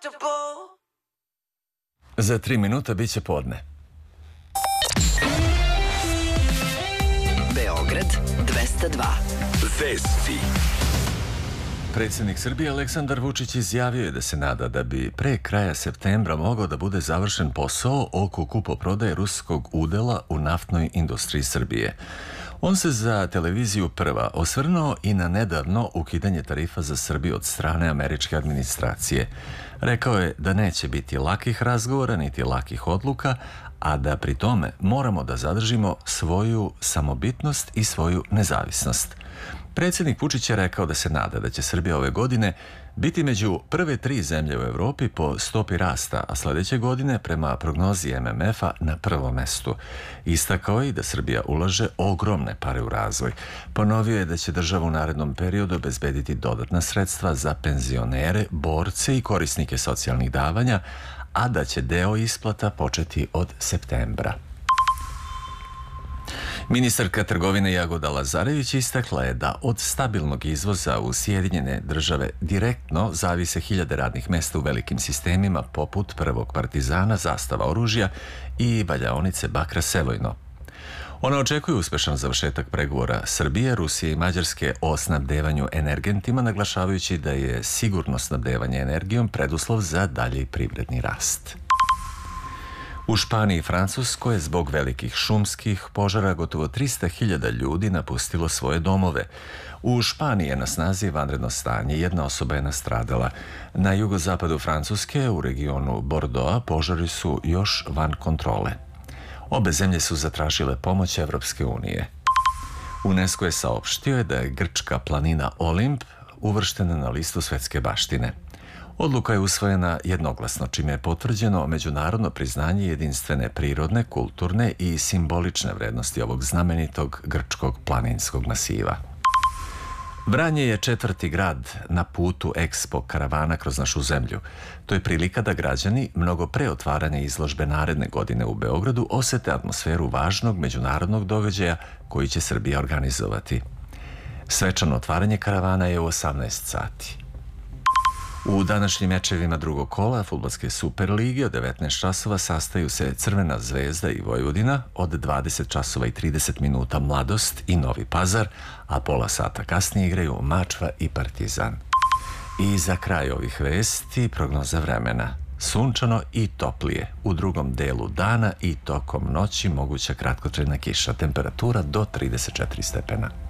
Za 3 minuta bit će podne. Beograd 202. Vesti. Predsjednik Srbije Aleksandar Vučić izjavio je da se nada da bi pre kraja septembra mogao da bude završen posao oko kupoprodaje ruskog udela u naftnoj industriji Srbije. On se za televiziju Prva osvrnuo i na nedavno ukidanje tarifa za Srbiju od strane američke administracije. Rekao je da neće biti lakih razgovora niti lakih odluka, a da pri tome moramo da zadržimo svoju samobitnost i svoju nezavisnost. Predsjednik Vučić je rekao da se nada da će Srbija ove godine biti među prve 3 zemlje u Evropi po stopi rasta, a sljedeće godine prema prognozi MMF-a na prvom mestu. Istakao je i da Srbija ulaže ogromne pare u razvoj. Ponovio je da će država u narednom periodu obezbediti dodatna sredstva za penzionere, borce i korisnike socijalnih davanja, a da će deo isplata početi od septembra. Ministarka trgovine Jagoda Lazarević istakla je da od stabilnog izvoza u Sjedinjene države direktno zavise hiljade radnih mesta u velikim sistemima poput Prvog Partizana, Zastava oružja i valjaonice Bakra Sevojno. Ona očekuje uspešan završetak pregovora Srbije, Rusije i Mađarske o snabdevanju energentima, naglašavajući da je sigurno snabdevanje energijom preduslov za dalji privredni rast. U Španiji i Francuskoj je zbog velikih šumskih požara gotovo 300.000 ljudi napustilo svoje domove. U Španiji je na snazi vanredno stanje, 1 osoba je nastradala. Na jugozapadu Francuske, u regionu Bordeauxa, požari su još van kontrole. Obe zemlje su zatražile pomoć Evropske unije. UNESCO je saopštio da je grčka planina Olimp uvrštena na listu svetske baštine. Odluka je usvojena jednoglasno, čime je potvrđeno međunarodno priznanje jedinstvene prirodne, kulturne i simbolične vrednosti ovog znamenitog grčkog planinskog masiva. Vranje je 4. grad na putu Expo karavana kroz našu zemlju. To je prilika da građani, mnogo pre otvaranja izložbe naredne godine u Beogradu, osete atmosferu važnog međunarodnog događaja koji će Srbija organizovati. Svečano otvaranje karavana je u 18 sati. U današnjim mečevima drugog kola fudbalske Super lige od 19 časova sastaju se Crvena zvezda i Vojvodina, od 20 časova i 30 minuta Mladost i Novi Pazar, a pola sata kasnije igraju Mačva i Partizan. I za kraj ovih vesti prognoza vremena. Sunčano i toplije. U drugom delu dana i tokom noći moguća kratkotrajna kiša. Temperatura do 34 stepena.